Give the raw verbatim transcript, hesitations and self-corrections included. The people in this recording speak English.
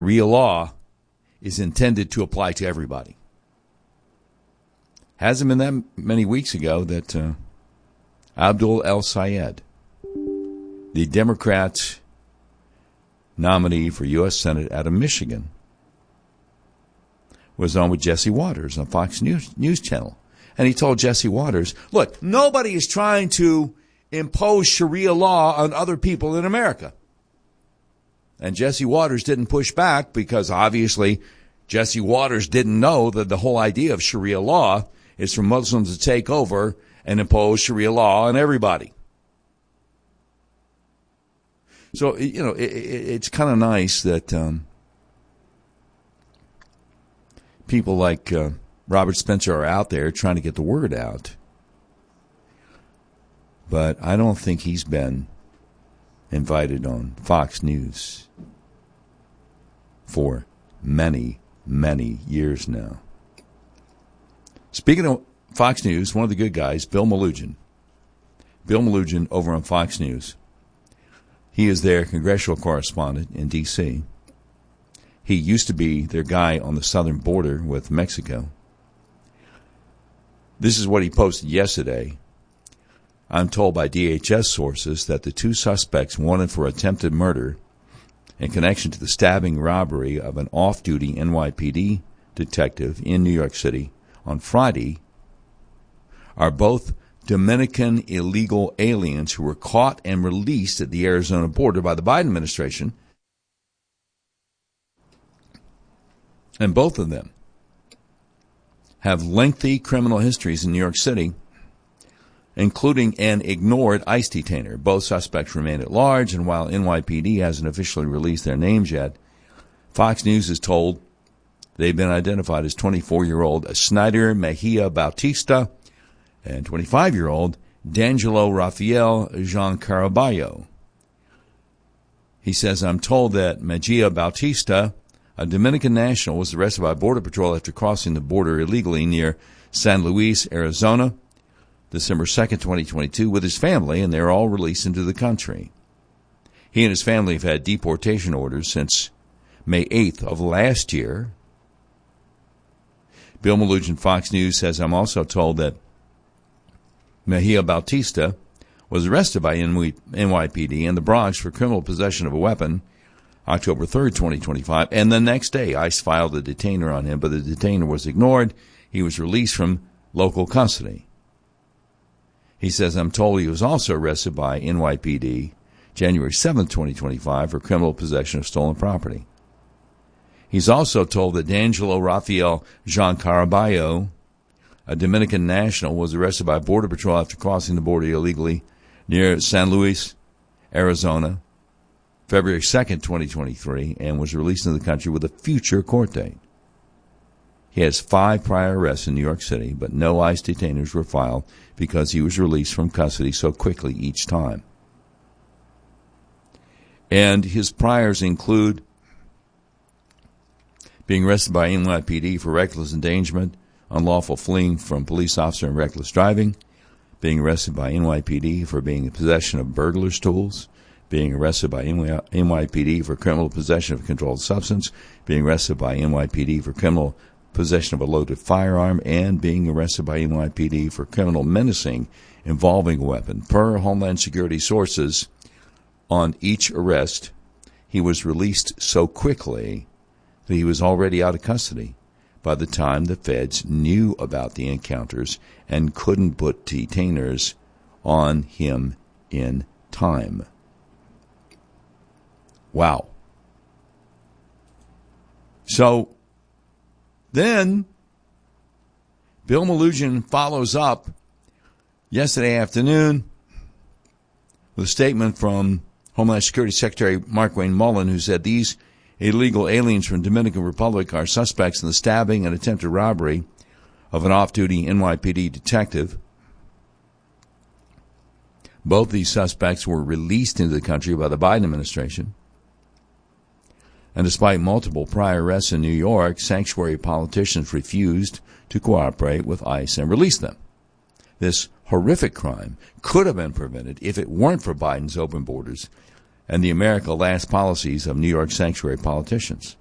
Sharia law is intended to apply to everybody. Hasn't been that many weeks ago that uh, Abdul El-Sayed, the Democrat nominee for U S Senate out of Michigan, was on with Jesse Waters on Fox News, News Channel. And he told Jesse Waters, look, nobody is trying to impose Sharia law on other people in America. And Jesse Waters didn't push back because obviously Jesse Waters didn't know that the whole idea of Sharia law is for Muslims to take over and impose Sharia law on everybody. So, you know, it, it, it's kind of nice that um, people like uh, Robert Spencer are out there trying to get the word out. But I don't think he's been invited on Fox News for many, many years now. Speaking of Fox News, one of the good guys, Bill Melugin. Bill Melugin over on Fox News. He is their congressional correspondent in D C He used to be their guy on the southern border with Mexico. This is what he posted yesterday. I'm told by D H S sources that the two suspects wanted for attempted murder in connection to the stabbing robbery of an off-duty N Y P D detective in New York City on Friday are both Dominican illegal aliens who were caught and released at the Arizona border by the Biden administration. And both of them have lengthy criminal histories in New York City, including an ignored ICE detainer. Both suspects remain at large, and while N Y P D hasn't officially released their names yet, Fox News is told they've been identified as twenty-four-year-old Snyder Mejia Bautista and twenty-five-year-old D'Angelo Rafael Jean Caraballo. He says, I'm told that Mejia Bautista, a Dominican national, was arrested by Border Patrol after crossing the border illegally near San Luis, Arizona, December second, twenty twenty-two, with his family, and they're all released into the country. He and his family have had deportation orders since May eighth of last year. Bill Melugin, Fox News, says, I'm also told that Mejia Bautista was arrested by N Y P D in the Bronx for criminal possession of a weapon October third, twenty twenty-five, and the next day ICE filed a detainer on him, but the detainer was ignored. He was released from local custody. He says, I'm told he was also arrested by N Y P D January seventh, twenty twenty-five for criminal possession of stolen property. He's also told that D'Angelo Rafael Jean Caraballo, a Dominican national, was arrested by Border Patrol after crossing the border illegally near San Luis, Arizona, February second, twenty twenty-three, and was released into the country with a future court date. He has five prior arrests in New York City, but no ICE detainers were filed because he was released from custody so quickly each time. And his priors include being arrested by N Y P D for reckless endangerment, unlawful fleeing from police officer and reckless driving, being arrested by N Y P D for being in possession of burglar's tools, being arrested by N Y P D for criminal possession of a controlled substance, being arrested by N Y P D for criminal possession of a loaded firearm, and being arrested by N Y P D for criminal menacing involving a weapon. Per Homeland Security sources, on each arrest, he was released so quickly that he was already out of custody by the time the feds knew about the encounters and couldn't put detainers on him in time. Wow. So then Bill Melugin follows up yesterday afternoon with a statement from Homeland Security Secretary Markwayne Mullin, who said these illegal aliens from Dominican Republic are suspects in the stabbing and attempted robbery of an off-duty N Y P D detective. Both these suspects were released into the country by the Biden administration. And despite multiple prior arrests in New York, sanctuary politicians refused to cooperate with ICE and release them. This horrific crime could have been prevented if it weren't for Biden's open borders and the America Last policies of New York sanctuary politicians.